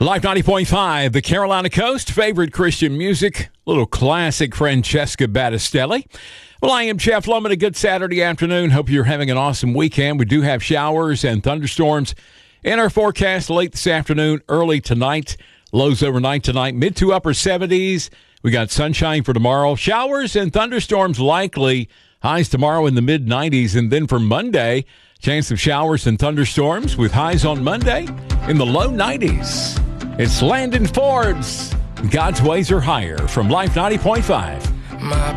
Life 90.5, the Carolina Coast, favorite Christian music, little classic Francesca Battistelli. Well, I am Jeff Loman. A good Saturday afternoon. Hope you're having an awesome weekend. We do have showers and thunderstorms in our forecast late this afternoon, early tonight. Lows overnight tonight, mid to upper 70s. We got sunshine for tomorrow. Showers and thunderstorms likely. Highs tomorrow in the mid 90s. And then for Monday, chance of showers and thunderstorms with highs on Monday in the low 90s. It's Landon Forbes. God's ways are higher from Life 90.5.